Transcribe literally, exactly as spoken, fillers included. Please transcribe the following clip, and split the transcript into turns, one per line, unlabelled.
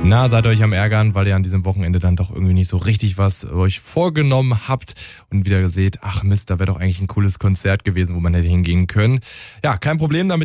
Na, seid ihr euch am Ärgern, weil ihr an diesem Wochenende dann doch irgendwie nicht so richtig was euch vorgenommen habt und wieder seht, ach Mist, da wäre doch eigentlich ein cooles Konzert gewesen, wo man hätte hingehen können. Ja, kein Problem damit.